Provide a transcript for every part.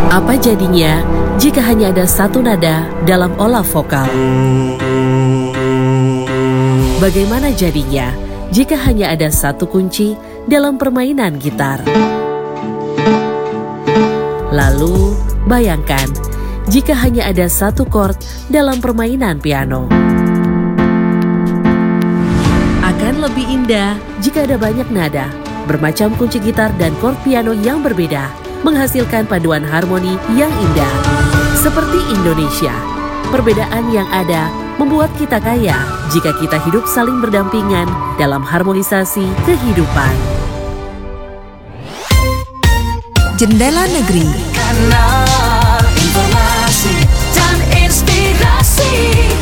Apa jadinya jika hanya ada satu nada dalam olah vokal? Bagaimana jadinya jika hanya ada satu kunci dalam permainan gitar? Lalu, bayangkan jika hanya ada satu chord dalam permainan piano. Akan lebih indah jika ada banyak nada, bermacam kunci gitar dan chord piano yang berbeda, menghasilkan paduan harmoni yang indah. Seperti Indonesia, perbedaan yang ada membuat kita kaya jika kita hidup saling berdampingan dalam harmonisasi kehidupan. Jendela Negeri, kanal informasi dan inspirasi.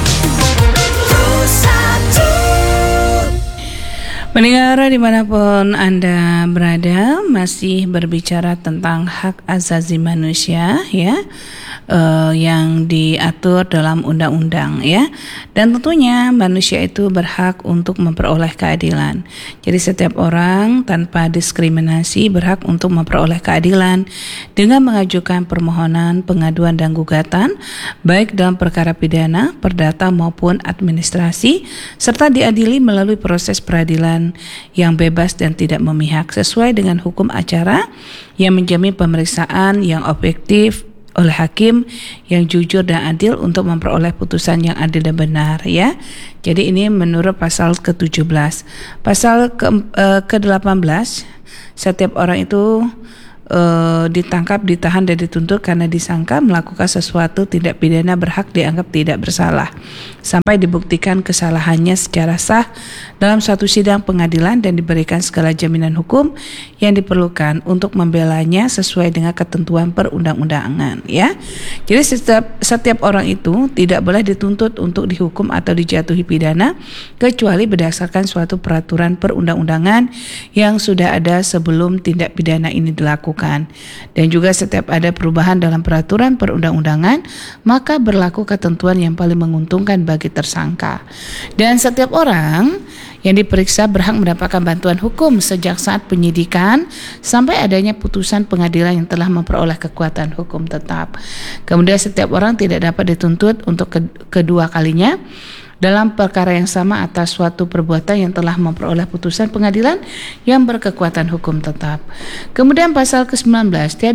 Pendengar dimanapun Anda berada, masih berbicara tentang hak asasi manusia ya, yang diatur dalam undang-undang ya. Dan tentunya manusia itu berhak untuk memperoleh keadilan. Jadi setiap orang tanpa diskriminasi berhak untuk memperoleh keadilan dengan mengajukan permohonan, pengaduan dan gugatan baik dalam perkara pidana, perdata maupun administrasi, serta diadili melalui proses peradilan yang bebas dan tidak memihak sesuai dengan hukum acara yang menjamin pemeriksaan yang objektif oleh hakim yang jujur dan adil untuk memperoleh putusan yang adil dan benar ya. Jadi ini menurut pasal ke-17. Pasal ke-18, setiap orang itu ditangkap, ditahan dan dituntut karena disangka melakukan sesuatu tindak pidana berhak dianggap tidak bersalah sampai dibuktikan kesalahannya secara sah dalam suatu sidang pengadilan dan diberikan segala jaminan hukum yang diperlukan untuk membelanya sesuai dengan ketentuan perundang-undangan ya. Jadi setiap orang itu tidak boleh dituntut untuk dihukum atau dijatuhi pidana kecuali berdasarkan suatu peraturan perundang-undangan yang sudah ada sebelum tindak pidana ini dilakukan. Dan juga setiap ada perubahan dalam peraturan perundang-undangan, maka berlaku ketentuan yang paling menguntungkan bagi tersangka. Dan setiap orang yang diperiksa berhak mendapatkan bantuan hukum sejak saat penyidikan sampai adanya putusan pengadilan yang telah memperoleh kekuatan hukum tetap. Kemudian setiap orang tidak dapat dituntut untuk kedua kalinya dalam perkara yang sama atas suatu perbuatan yang telah memperoleh putusan pengadilan yang berkekuatan hukum tetap. Kemudian pasal ke-19,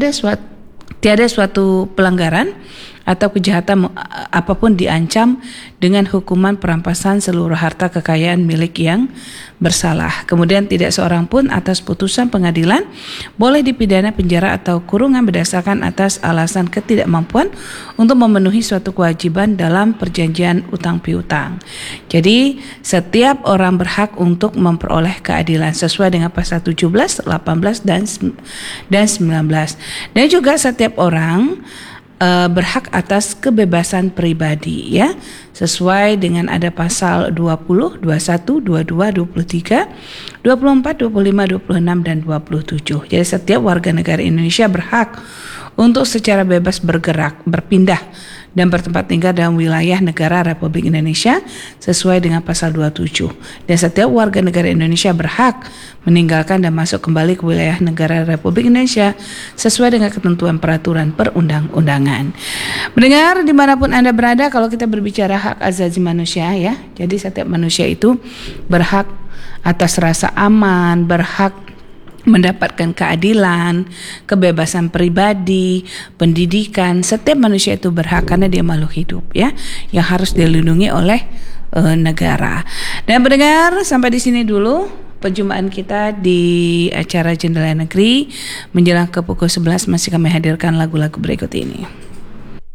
tiada suatu pelanggaran atau kejahatan apapun diancam dengan hukuman perampasan seluruh harta kekayaan milik yang bersalah. Kemudian tidak seorang pun atas putusan pengadilan boleh dipidana penjara atau kurungan berdasarkan atas alasan ketidakmampuan untuk memenuhi suatu kewajiban dalam perjanjian utang piutang. Jadi setiap orang berhak untuk memperoleh keadilan sesuai dengan pasal 17, 18 dan 19. Dan juga setiap orang berhak atas kebebasan pribadi ya, sesuai dengan ada pasal 20, 21, 22, 23, 24, 25, 26 dan 27. Jadi setiap warga negara Indonesia berhak untuk secara bebas bergerak, berpindah dan bertempat tinggal dalam wilayah negara Republik Indonesia sesuai dengan pasal 27. Dan setiap warga negara Indonesia berhak meninggalkan dan masuk kembali ke wilayah negara Republik Indonesia sesuai dengan ketentuan peraturan perundang-undangan. Mendengar dimanapun Anda berada, kalau kita berbicara hak asasi manusia ya, jadi setiap manusia itu berhak atas rasa aman, berhak mendapatkan keadilan, kebebasan pribadi, pendidikan. Setiap manusia itu berhak karena dia makhluk hidup ya, yang harus dilindungi oleh negara. Dan pendengar, sampai di sini dulu perjumpaan kita di acara Jendela Negeri. Menjelang ke pukul 11 masih kami hadirkan lagu-lagu berikut ini.